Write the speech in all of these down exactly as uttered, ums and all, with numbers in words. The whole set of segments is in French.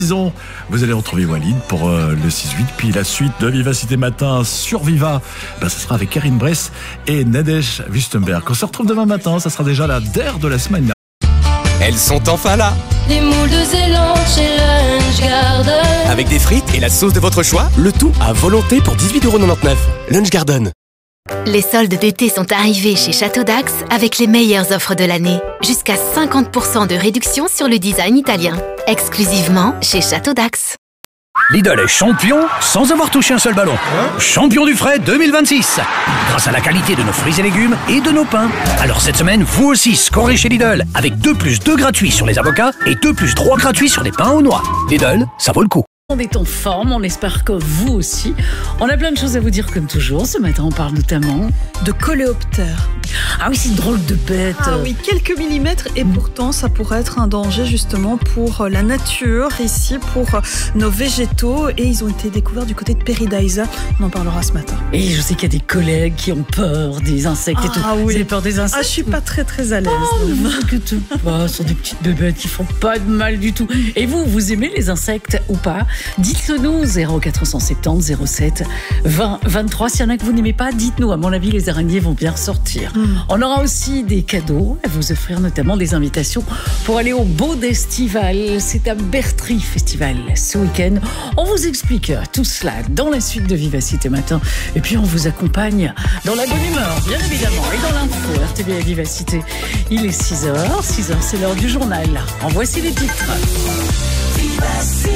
Disons, vous allez retrouver Walid pour euh, le six huit, puis la suite de Vivacité Matin sur Viva, ben, ça sera avec Karine Bress et Nadège Wüstenberg. On se retrouve demain matin, ça sera déjà la D E R de la semaine. Elles sont enfin là. Les moules de Zélande chez Lunch Garden. Avec des frites et la sauce de votre choix, le tout à volonté pour dix-huit euros quatre-vingt-dix-neuf. Lunch Garden. Les soldes d'été sont arrivés chez Château d'Axe avec les meilleures offres de l'année. Jusqu'à cinquante pour cent de réduction sur le design italien. Exclusivement chez Château d'Axe. Lidl est champion sans avoir touché un seul ballon. Champion du frais deux mille vingt-six. Grâce à la qualité de nos fruits et légumes et de nos pains. Alors cette semaine, vous aussi scorez chez Lidl avec deux plus deux gratuits sur les avocats et deux plus trois gratuits sur les pains aux noix. Lidl, ça vaut le coup. On est en forme, on espère que vous aussi. On a plein de choses à vous dire comme toujours. Ce matin, on parle notamment de coléoptères. Ah oui, c'est une drôle de bête. Ah oui, quelques millimètres et pourtant ça pourrait être un danger justement pour la nature, ici pour nos végétaux, et ils ont été découverts du côté de Paradise. On en parlera ce matin. Et je sais qu'il y a des collègues qui ont peur des insectes ah, et tout. Ah oui. Vous avez peur des insectes? Ah, je suis pas très très à l'aise. Oh, ne vous inquiétez pas, ce sont des petites bébêtes qui font pas de mal du tout. Et vous, vous aimez les insectes ou pas? Dites-le nous, zéro quatre cent soixante-dix zéro sept vingt vingt-trois. S'il y en a que vous n'aimez pas, dites-nous. À mon avis, les araignées vont bien ressortir. Mm. On aura aussi des cadeaux à vous offrir, notamment des invitations pour aller au Beau d'Estival. C'est à Bertry Festival ce week-end. On vous explique tout cela dans la suite de Vivacité Matin. Et puis on vous accompagne dans la bonne humeur, bien évidemment, et dans l'info. R T B à Vivacité. Il est six heures. six heures, c'est l'heure du journal. En voici les titres. Vivacité.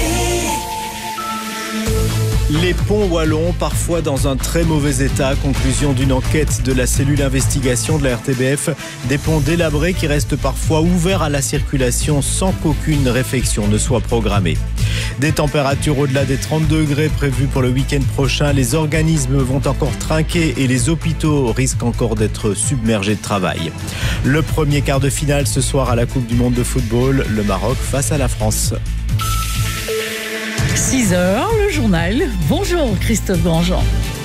Les ponts wallons, parfois dans un très mauvais état. Conclusion d'une enquête de la cellule investigation de la R T B F. Des ponts délabrés qui restent parfois ouverts à la circulation sans qu'aucune réfection ne soit programmée. Des températures au-delà des trente degrés prévues pour le week-end prochain. Les organismes vont encore trinquer et les hôpitaux risquent encore d'être submergés de travail. Le premier quart de finale ce soir à la Coupe du Monde de football. Le Maroc face à la France. six heures, le journal. Bonjour Christophe Grandjean.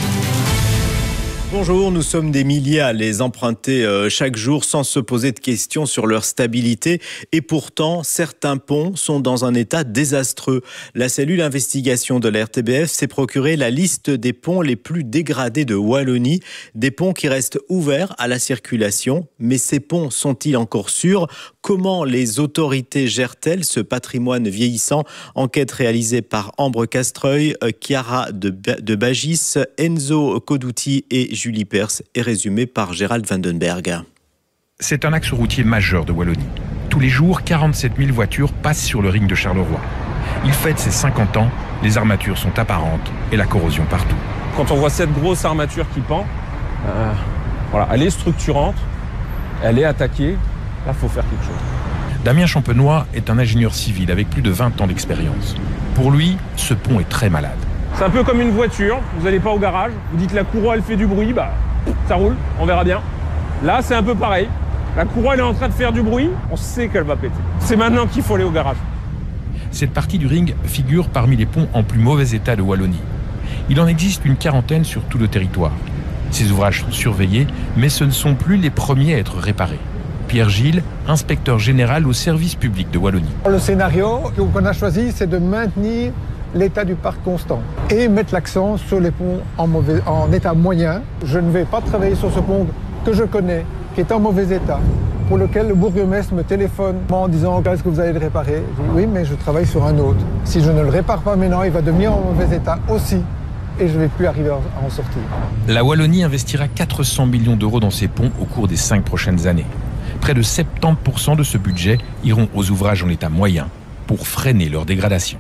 Bonjour, nous sommes des milliers à les emprunter euh, chaque jour sans se poser de questions sur leur stabilité. Et pourtant, certains ponts sont dans un état désastreux. La cellule investigation de la R T B F s'est procuré la liste des ponts les plus dégradés de Wallonie. Des ponts qui restent ouverts à la circulation. Mais ces ponts sont-ils encore sûrs? Comment les autorités gèrent-elles ce patrimoine vieillissant? Enquête réalisée par Ambre Castreuil, Chiara de, de Bagis, Enzo Codouti et Julie Perse est résumée par Gérald Vandenberg. C'est un axe routier majeur de Wallonie. Tous les jours, quarante-sept mille voitures passent sur le ring de Charleroi. Il fête ses cinquante ans, les armatures sont apparentes et la corrosion partout. Quand on voit cette grosse armature qui pend, euh, voilà, elle est structurante, elle est attaquée, là il faut faire quelque chose. Damien Champenois est un ingénieur civil avec plus de vingt ans d'expérience. Pour lui, ce pont est très malade. C'est un peu comme une voiture, vous n'allez pas au garage, vous dites la courroie elle fait du bruit, bah ça roule, on verra bien. Là c'est un peu pareil, la courroie elle est en train de faire du bruit, on sait qu'elle va péter. C'est maintenant qu'il faut aller au garage. Cette partie du ring figure parmi les ponts en plus mauvais état de Wallonie. Il en existe une quarantaine sur tout le territoire. Ces ouvrages sont surveillés, mais ce ne sont plus les premiers à être réparés. Pierre Gilles, inspecteur général au service public de Wallonie. Le scénario qu'on a choisi, c'est de maintenir l'état du parc constant et mettre l'accent sur les ponts en, mauvais, en état moyen. Je ne vais pas travailler sur ce pont que je connais, qui est en mauvais état, pour lequel le bourgmestre me téléphone en disant « Est-ce que vous allez le réparer ?» Je dis « Oui, mais je travaille sur un autre. Si je ne le répare pas maintenant, il va devenir en mauvais état aussi. » Et je ne vais plus arriver à en sortir. La Wallonie investira quatre cents millions d'euros dans ces ponts au cours des cinq prochaines années. Près de soixante-dix pour cent de ce budget iront aux ouvrages en état moyen pour freiner leur dégradation.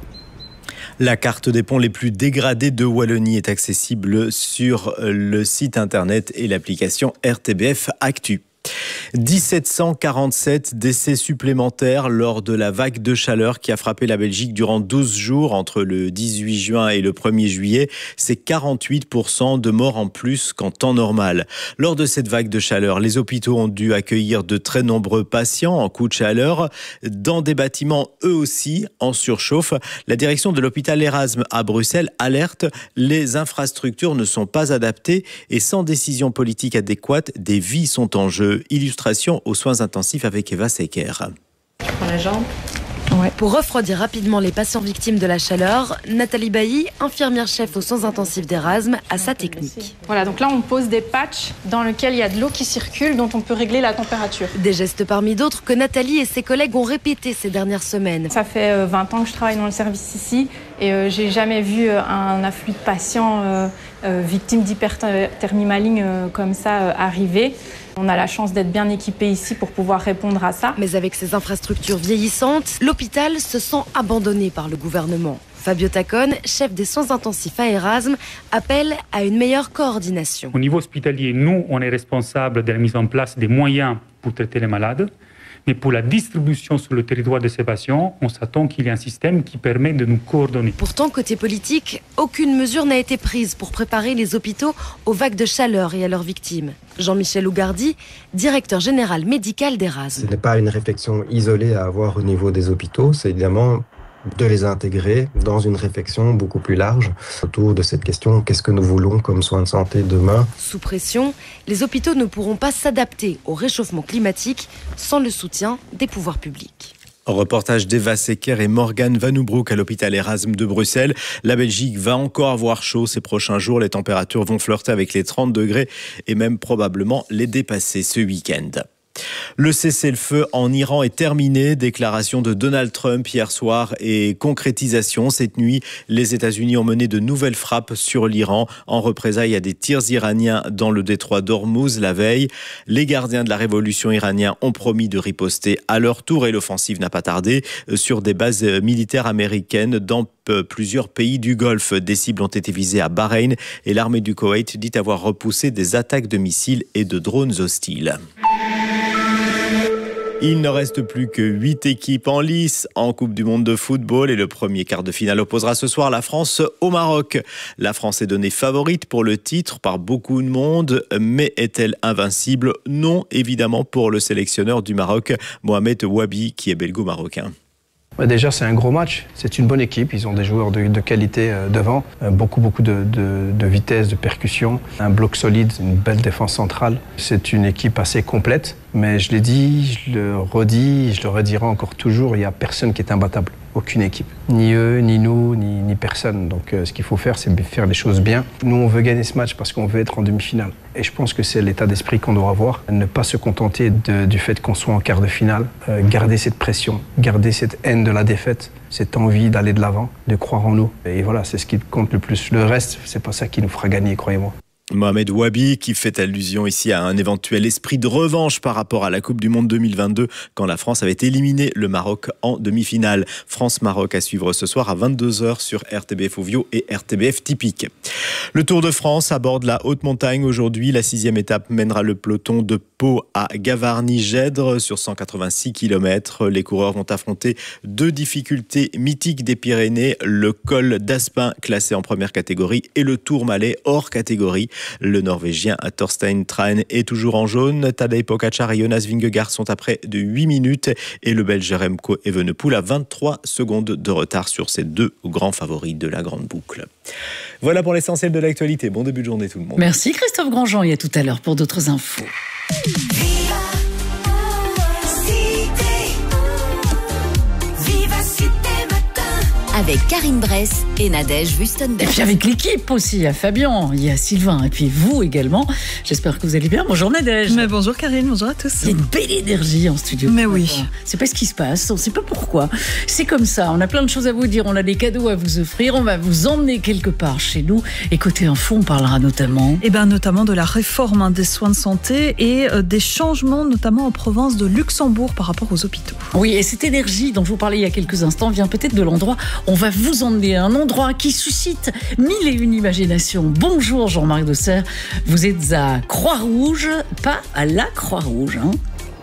La carte des ponts les plus dégradés de Wallonie est accessible sur le site internet et l'application R T B F Actu. mille sept cent quarante-sept décès supplémentaires lors de la vague de chaleur qui a frappé la Belgique durant douze jours entre le dix-huit juin et le premier juillet. C'est quarante-huit pour cent de morts en plus qu'en temps normal. Lors de cette vague de chaleur, les hôpitaux ont dû accueillir de très nombreux patients en coup de chaleur dans des bâtiments eux aussi en surchauffe. La direction de l'hôpital Erasme à Bruxelles alerte, les infrastructures ne sont pas adaptées et sans décision politique adéquate, des vies sont en jeu. Illustration aux soins intensifs avec Eva Secker. Tu prends la jambe. Ouais. Pour refroidir rapidement les patients victimes de la chaleur, Nathalie Bailly, infirmière-chef aux soins intensifs d'Erasme, a sa technique. Voilà, donc là on pose des patchs dans lesquels il y a de l'eau qui circule, dont on peut régler la température. Des gestes parmi d'autres que Nathalie et ses collègues ont répétés ces dernières semaines. Ça fait vingt ans que je travaille dans le service ici et euh, j'ai jamais vu un afflux de patients euh, euh, victimes d'hyperthermie maligne euh, comme ça euh, arriver. On a la chance d'être bien équipés ici pour pouvoir répondre à ça. Mais avec ces infrastructures vieillissantes, l'hôpital se sent abandonné par le gouvernement. Fabio Tacone, chef des soins intensifs à Erasme, appelle à une meilleure coordination. Au niveau hospitalier, nous, on est responsable de la mise en place des moyens pour traiter les malades. Mais pour la distribution sur le territoire de ces patients, on s'attend qu'il y ait un système qui permet de nous coordonner. Pourtant, côté politique, aucune mesure n'a été prise pour préparer les hôpitaux aux vagues de chaleur et à leurs victimes. Jean-Michel Ougardi, directeur général médical d'Erasme. Ce n'est pas une réflexion isolée à avoir au niveau des hôpitaux, c'est évidemment de les intégrer dans une réflexion beaucoup plus large autour de cette question, qu'est-ce que nous voulons comme soins de santé demain ? Sous pression, les hôpitaux ne pourront pas s'adapter au réchauffement climatique sans le soutien des pouvoirs publics. Reportage d'Eva Secker et Morgane Vanoubroek à l'hôpital Erasme de Bruxelles. La Belgique va encore avoir chaud ces prochains jours. Les températures vont flirter avec les trente degrés et même probablement les dépasser ce week-end. Le cessez-le-feu en Iran est terminé. Déclaration de Donald Trump hier soir et concrétisation. Cette nuit, les États-Unis ont mené de nouvelles frappes sur l'Iran en représailles à des tirs iraniens dans le détroit d'Ormuz la veille. Les gardiens de la révolution iranienne ont promis de riposter à leur tour et l'offensive n'a pas tardé sur des bases militaires américaines dans plusieurs pays du Golfe. Des cibles ont été visées à Bahreïn et l'armée du Koweït dit avoir repoussé des attaques de missiles et de drones hostiles. Il ne reste plus que huit équipes en lice en Coupe du Monde de football et le premier quart de finale opposera ce soir la France au Maroc. La France est donnée favorite pour le titre par beaucoup de monde, mais est-elle invincible ? Non, évidemment pour le sélectionneur du Maroc, Mohamed Wabi, qui est belgo-marocain. Déjà, c'est un gros match. C'est une bonne équipe. Ils ont des joueurs de, de qualité devant. Beaucoup, beaucoup de, de, de vitesse, de percussion. Un bloc solide, une belle défense centrale. C'est une équipe assez complète. Mais je l'ai dit, je le redis, je le redirai encore toujours, il n'y a personne qui est imbattable. Aucune équipe. Ni eux, ni nous, ni, ni personne. Donc euh, ce qu'il faut faire, c'est faire les choses bien. Nous, on veut gagner ce match parce qu'on veut être en demi-finale. Et je pense que c'est l'état d'esprit qu'on doit avoir. Ne pas se contenter de, du fait qu'on soit en quart de finale. Euh, garder cette pression, garder cette haine de la défaite, cette envie d'aller de l'avant, de croire en nous. Et voilà, c'est ce qui compte le plus. Le reste, c'est pas ça qui nous fera gagner, croyez-moi. Mohamed Wabi qui fait allusion ici à un éventuel esprit de revanche par rapport à la Coupe du Monde deux mille vingt-deux quand la France avait éliminé le Maroc en demi-finale. France-Maroc à suivre ce soir à vingt-deux heures sur R T B F Ovio et R T B F Typique. Le Tour de France aborde la haute montagne aujourd'hui. La sixième étape mènera le peloton de Pau à Gavarnie-Gèdre sur cent quatre-vingt-six kilomètres. Les coureurs vont affronter deux difficultés mythiques des Pyrénées, le col d'Aspin classé en première catégorie et le Tourmalet hors catégorie. Le Norvégien Thorstein Tran est toujours en jaune. Tadej Pogačar et Jonas Vingegaard sont à près de huit minutes et le Belge Remco Evenepoel a vingt-trois secondes de retard sur ces deux grands favoris de la grande boucle. Voilà pour l'essentiel de l'actualité. Bon début de journée tout le monde. Merci Christophe Grandjean et à tout à l'heure pour d'autres infos. Avec Karine Bress et Nadège Wüstenberg. Et puis avec l'équipe aussi, il y a Fabien, il y a Sylvain et puis vous également. J'espère que vous allez bien. Bonjour Nadège. Mais bonjour Karine, bonjour à tous. Il y a une belle énergie en studio. Mais oui. C'est pas ce qui se passe, on sait pas pourquoi. C'est comme ça, on a plein de choses à vous dire, on a des cadeaux à vous offrir, on va vous emmener quelque part chez nous. Et côté info, on parlera notamment... Eh ben, notamment de la réforme hein, des soins de santé et euh, des changements notamment en province de Luxembourg par rapport aux hôpitaux. Oui, et cette énergie dont je vous parlais il y a quelques instants vient peut-être de l'endroit... On va vous emmener à un endroit qui suscite mille et une imaginations. Bonjour Jean-Marc Dosser, vous êtes à Croix-Rouge, pas à la Croix-Rouge, hein.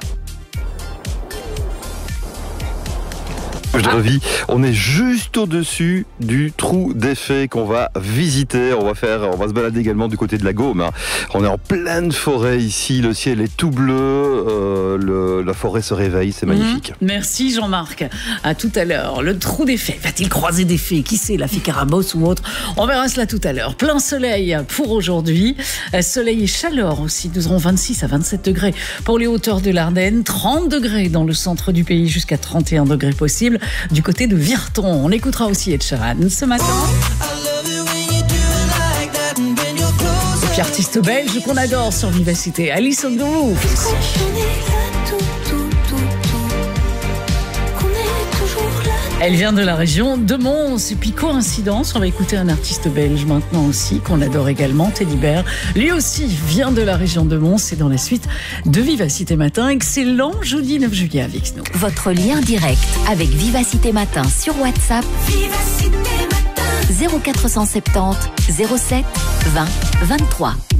Je revis. On est juste au-dessus du trou des fées qu'on va visiter. On va faire, on va se balader également du côté de la Gaume. Hein. On est en pleine forêt ici. Le ciel est tout bleu. Euh, le, la forêt se réveille. C'est magnifique. Mmh. Merci Jean-Marc. À tout à l'heure. Le trou des fées. Va-t-il croiser des fées? Qui sait, la fée Carabosse ou autre? On verra cela tout à l'heure. Plein soleil pour aujourd'hui. Soleil et chaleur aussi. Nous aurons vingt-six à vingt-sept degrés pour les hauteurs de l'Ardenne. trente degrés dans le centre du pays jusqu'à trente et un degrés possible. du côté de Virton. On écoutera aussi Ed Sheeran ce matin. Et puis artiste belge qu'on adore sur Vivacité, Alice on the Roof. Elle vient de la région de Mons. Et puis coïncidence, on va écouter un artiste belge maintenant aussi, qu'on adore également, Teddy Bear. Lui aussi vient de la région de Mons. C'est dans la suite de Vivacité Matin. Excellent jeudi neuf juillet avec nous. Votre lien direct avec Vivacité Matin sur WhatsApp. Vivacité Matin. zéro quatre cent soixante-dix zéro sept vingt vingt-trois.